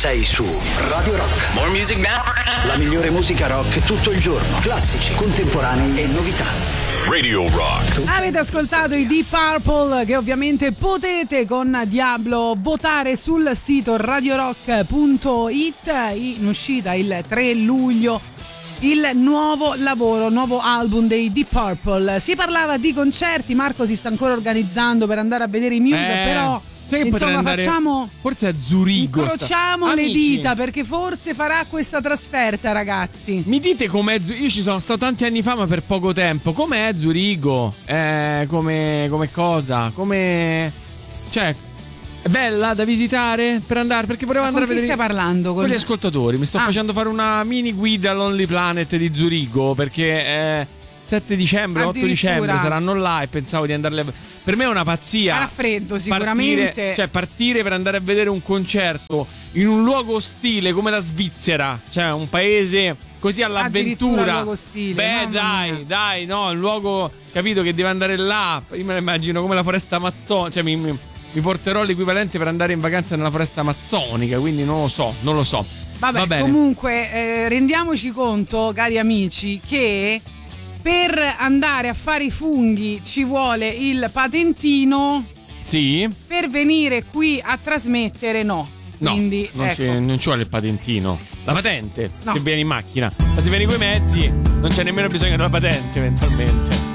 sei su Radio Rock. More music now. La migliore musica rock tutto il giorno. Classici, contemporanei e novità. Radio Rock. Avete ascoltato i Deep Purple, che ovviamente potete con Diablo votare sul sito radiorock.it. In uscita il 3 luglio il nuovo album dei Deep Purple. Si parlava di concerti, Marco si sta ancora organizzando per andare a vedere i Muse, però sai che insomma andare, facciamo, forse a Zurigo, incrociamo le dita, perché forse farà questa trasferta, ragazzi. Mi dite com'è? Io ci sono stato tanti anni fa, ma per poco tempo. Com'è Zurigo? Come cosa? Come, cioè, è bella da visitare per andare? Perché volevo andare a vedere. Chi stai parlando? Con gli ascoltatori. Mi sto facendo fare una mini guida all'Only Planet di Zurigo, perché 7 dicembre, 8 dicembre saranno là e pensavo di andarle. Per me è una pazzia. Farà freddo sicuramente. Partire per andare a vedere un concerto in un luogo ostile come la Svizzera, cioè un paese così all'avventura. Luogo ostile, dai, no, un luogo, capito, che deve andare là. Io me lo immagino come la foresta amazzonica, cioè mi porterò l'equivalente per andare in vacanza nella foresta amazzonica, quindi non lo so. Vabbè, comunque rendiamoci conto, cari amici, che per andare a fare i funghi ci vuole il patentino. Sì. Per venire qui a trasmettere no. Quindi, non ci vuole il patentino. La patente, no. Se vieni in macchina. Ma se vieni coi mezzi non c'è nemmeno bisogno della patente eventualmente.